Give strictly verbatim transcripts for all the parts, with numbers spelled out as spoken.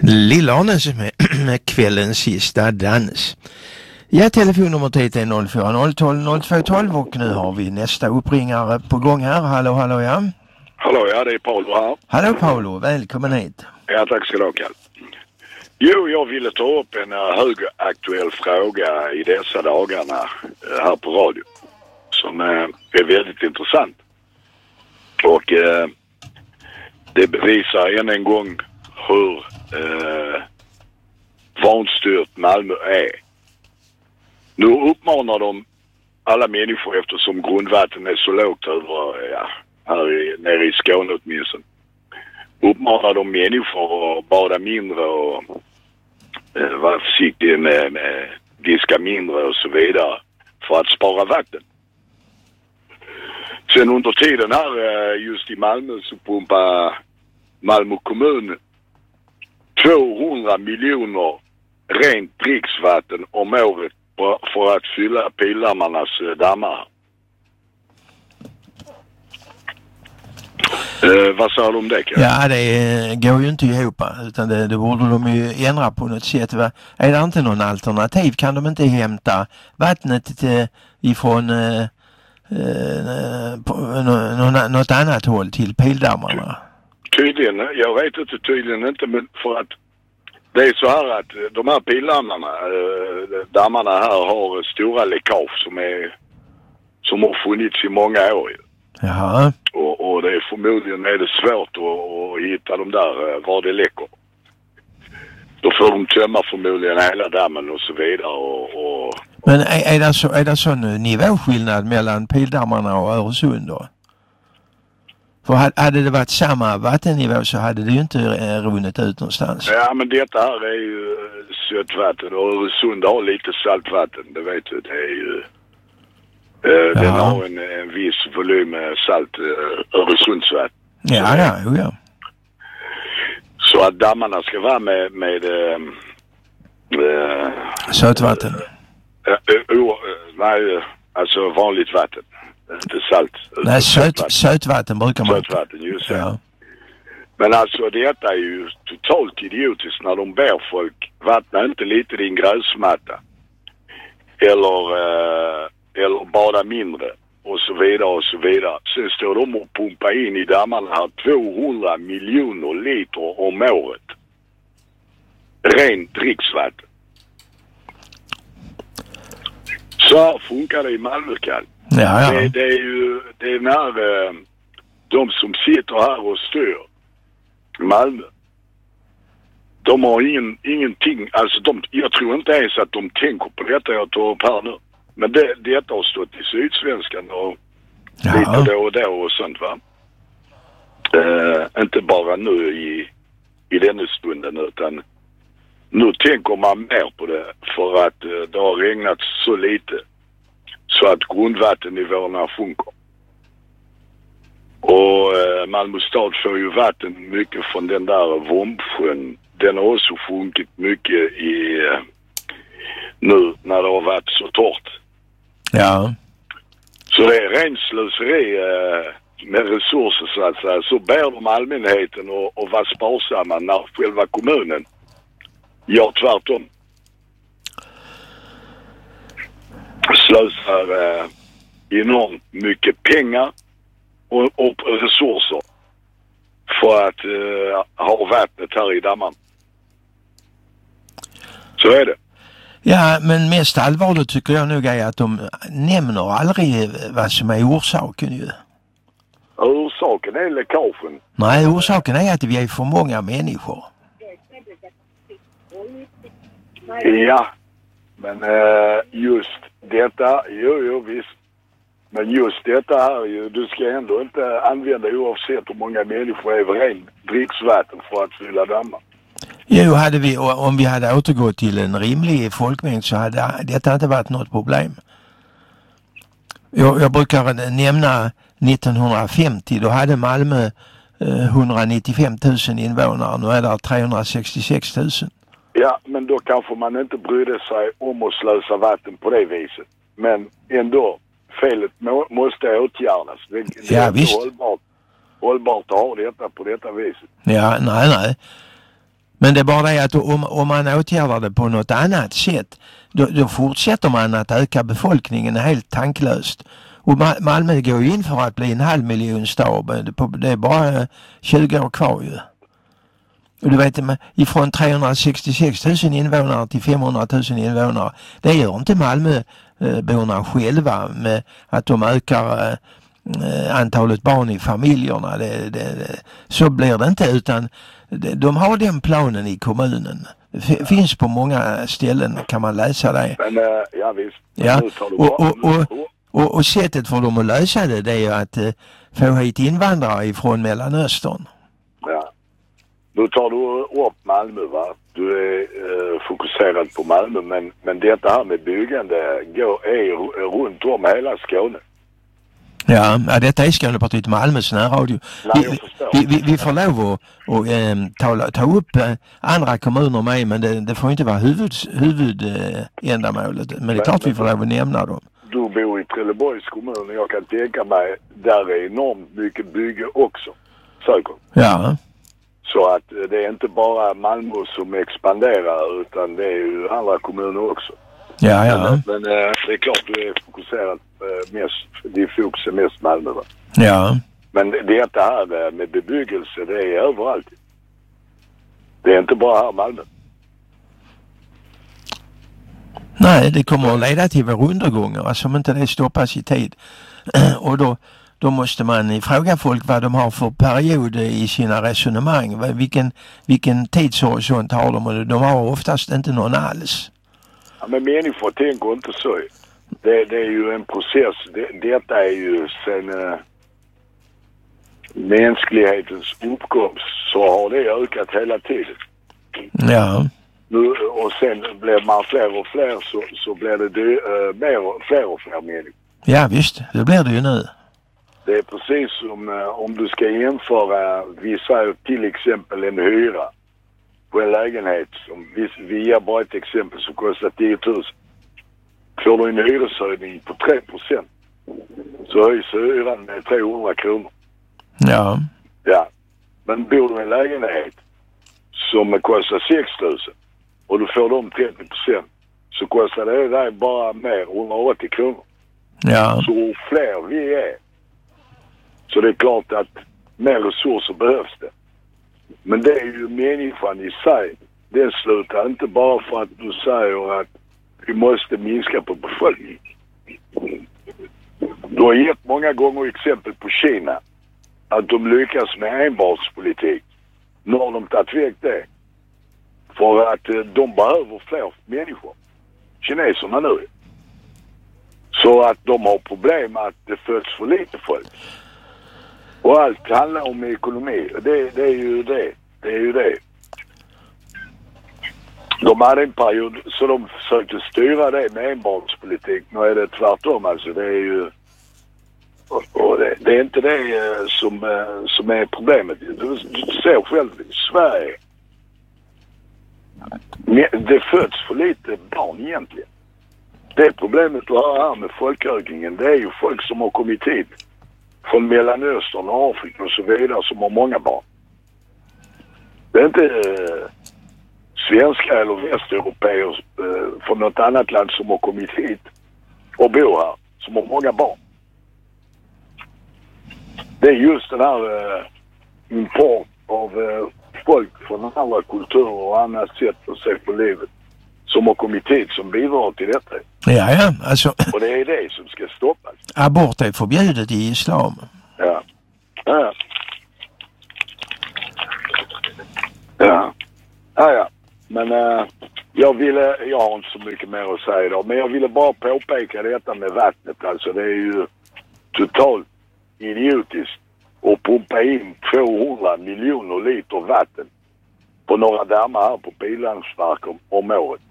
Lilla-Arne som är med kvällens sista dans. Ja, telefonnumret är noll fyra noll tolv noll två tolv och nu har vi nästa uppringare på gång här. Hallå, hallå, ja. Hallå, ja, det är Paolo här. Hallå Paolo, välkommen hit. Ja, tack ska du ha, Kalle. Jo, jag ville ta upp en uh, högaktuell fråga i dessa dagarna uh, här på radio som uh, är väldigt intressant. Och uh, det bevisar än en gång hur uh, vanstyrt Malmö är. Nu uppmanar de alla människor, eftersom grundvatten är så lågt över, ja, här i, nere i Skåne åtminstone, uppmanar de människor att bada mindre och eh, vara försiktiga med, med diska mindre och så vidare för att spara vatten. Sen under tiden här just i Malmö så pumpar Malmö kommun tvåhundra miljoner rent dricksvatten om året för att fylla Pildammarnas dammar. Eh, vad sa du om det? Kan? Ja, det går ju inte ihop, utan det, det borde de ju ändra på något sätt. Va? Är det inte någon alternativ? Kan de inte hämta vattnet till, ifrån eh, eh, på, nå, något annat håll till Pildammarna? Tydligen, jag vet inte tydligen inte, men för att det är så här att de här Pildammarna, äh, dammarna här har stora läckage som är som har funnits i många år. Jaha. Och, och det är förmodligen är det svårt att, att hitta dem där var det läcker. Då får de tömma förmodligen hela dammen och så vidare. Och, och, men är, är, det så, är det sån nivåskillnad mellan Pildammarna och Öresund då? För hade det varit samma vattennivå så hade det ju inte runnit ut någonstans. Ja, men detta här är ju sötvatten och Öresund har lite saltvatten, det vet du. Det är ju... Uh, den har en, en viss volym salt, uh, Öresundsvatten. Ja, ja, jo, ja. Så att dammarna ska vara med... med uh, uh, sötvatten? Uh, uh, uh, nej, alltså vanligt vatten. Inte salt. Nej, söt, sötvatten brukar man. Sötvatten, just det. Ja. Men alltså detta är ju totalt idiotiskt när de ber folk vattna inte lite din gräsmatta. Eller, eh, eller bada mindre. Och så vidare och så vidare. Sen står de och pumpar in i dammarna här tvåhundra miljoner liter om året. Rent dricksvatten. Så här funkar det i Malmö, Kalle. Ja, ja. Det, det är ju det är när eh, de som sitter här och styr Malmö, de har ingen, ingenting, alltså de, jag tror inte ens att de tänker på detta jag tar upp här nu. Men det, detta har stått i Sydsvenskan och ja. Lite då och då och sånt, va? Eh, inte bara nu i, i denna stunden, utan nu tänker man mer på det för att eh, det har regnat så lite. Så att grundvattennivåerna sjunker. Och eh, Malmö stad får ju vatten mycket från den där Vombsjön. Den har också sjunkit mycket i eh, nu när det har varit så torrt. Ja. Så det är ren slöseri eh, med resurser så att säga. Så ber de allmänheten och, och vara sparsamma när själva kommunen gör tvärtom. Slösar eh, enormt mycket pengar och, och resurser för att eh, ha vattnet här i dammen. Så är det. Ja, men mest allvarligt tycker jag nog är att de nämner aldrig vad som är orsaken ju. Orsaken är läckagen. Nej, orsaken är att vi är för många människor. Ja, men eh, just detta, jo, jo, visst. Men just detta här, ju, du ska ändå inte använda oavsett hur många människor är ren dricksvatten för att fylla dammar. Jo, hade vi, om vi hade återgått till en rimlig folkmängd så hade detta inte varit något problem. Jag, jag brukar nämna nittonhundrafemtio, då hade Malmö eh, etthundranittiofem tusen invånare, nu är det trehundrasextiosex tusen. Ja, men då kanske man inte brydde sig om att slösa vatten på det viset. Men ändå, felet må, måste åtgärdas. Det, det ja, är visst. Hållbart, hållbart att ha detta på detta viset. Ja, nej, nej. Men det är bara det att om, om man åtgärdar det på något annat sätt, då, då fortsätter man att öka befolkningen helt tanklöst. Och Malmö går ju in för att bli en halv miljon stad. Det är bara tjugo år kvar ju. Och du vet, ifrån trehundrasextiosex tusen invånare till femhundratusen invånare, det gör inte Malmöborna själva med att de ökar antalet barn i familjerna. Det, det, det, så blir det inte, utan de har den planen i kommunen. Det finns på många ställen, kan man läsa det. Men, uh, ja visst. Ja. Och, och, och, och, och sättet för dem att lösa det, det är ju att uh, få hit invandrare ifrån Mellanöstern. Ja. Nu tar du upp Malmö, va? Du är uh, fokuserad på Malmö, men, men detta här med byggande går, är runt om hela Skåne. Ja, ja, detta är Skånepartiet Malmös närradio. Vi, vi, vi, vi får lov att och, eh, ta, ta upp eh, andra kommuner med, men det, det får inte vara huvud, huvudändamålet. Eh, men det är klart vi får lov att nämna dem. Du bor i Trelleborgs kommun och jag kan tänka mig där är enormt mycket bygge också. Säkert. Ja. Så att det är inte bara Malmö som expanderar, utan det är ju andra kommuner också. Ja, ja. Men, men äh, det är klart du är fokuserad äh, mest, det är fokus är mest Malmö, va? Ja. Men det, det här med bebyggelse, det är överallt. Det är inte bara här i Malmö. Nej, det kommer att leda till undergångar, alltså om inte det stoppas i tid. Och då, då måste man fråga folk vad de har för period i sina resonemang. Vilken, vilken tidshorisont har de? Och de har oftast inte någon alls. Ja, men människor tänker inte så. Det, det är ju en process. Det, detta är ju sen äh, mänsklighetens uppkomst, så har det ökat hela tiden. Ja. Nu, och sen blir man fler och fler, så, så blir det dy, äh, mer och, fler och fler människor. Ja visst, det blir det ju nu. Det är precis som äh, om du ska jämföra, vi säger till exempel en hyra på en lägenhet, som vi, vi ger bara ett exempel som kostar tio tusen. Får du en hyreshöjning på tre procent, så höjs hyran med trehundra kronor. Ja. Ja. Men bor du i en lägenhet som kostar sex tusen och du får dem trettio procent, så kostar det där bara mer hundraåttio kronor. Ja. Så fler vi är, så det är klart att mer resurser behövs det. Men det är ju människan i sig. Det slutar inte bara för att du säger att vi måste minska på befolkningen. Du har gett många gånger exempel på Kina, att de lyckas med enbarnspolitik. Nu har de tagit väck det. För att de behöver fler människor. Kineserna nu. Så att de har problem att det föds för lite folk. Och allt handlar om ekonomi. Det, det är ju det. Det är ju det. De hade en period så de försökte styra det med enbarnspolitik. Nu är det tvärtom. Alltså det är ju... Och, och det, det är inte det som, som är problemet. Du, du ser själv i Sverige. Det föds för lite barn egentligen. Det problemet du har här med folkökningen, det är ju folk som har kommit hit från Mellanöstern och Afrika och så vidare, som har många barn. Det är inte eh, svenska eller västeuropeer eh, från något annat land som har kommit hit och bor här, som har många barn. Det är just den här eh, import av eh, folk från andra kulturer och annat sätt att se på livet som har kommit hit som bidrar till detta. Ja, ja, alltså... Och det är det som ska stoppas. Abort är förbjudet i islam. Ja. Ja. Ja. Ja, ja. Men äh, jag ville... Jag har inte så mycket mer att säga idag. Men jag ville bara påpeka detta med vattnet. Alltså det är ju totalt idiotiskt att pumpa in tvåhundra miljoner liter vatten på några dammar här på Pilanspark om, om året.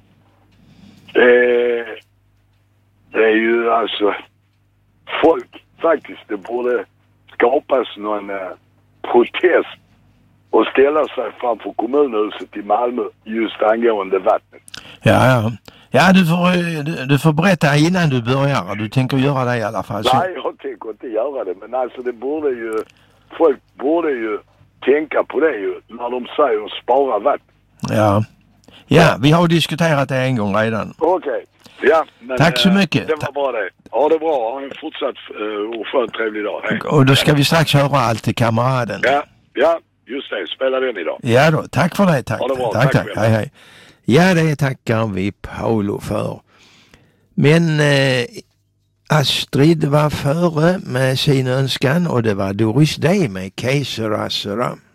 Det, det är ju alltså folk faktiskt, det borde skapas någon eh, protest och ställa sig framför kommunhuset i Malmö just angående vattnet. Ja, ja. Ja, du får, du, du får berätta innan du börjar. Du tänker göra det i alla fall. Så... Nej, jag tänker inte göra det. Men alltså det borde ju, folk borde ju tänka på det ju när de säger att spara vatten. Ja. Ja, vi har diskuterat det en gång redan. Okej. Okay. Ja, men, tack så mycket. Eh, det var bra det. Ja, det är bra. Ha en fortsatt uh, och skön trevlig dag. Hej. Och då ska vi strax höra allt till kamraden. Ja, ja, just det. Spela den idag. Ja då, tack för det. Tack. Ha det bra. Tack, tack. tack. Hej, hej. Ja, det tackar vi Paolo för. Men eh, Astrid var före med sin önskan och det var Doris Day med Kesera Sera.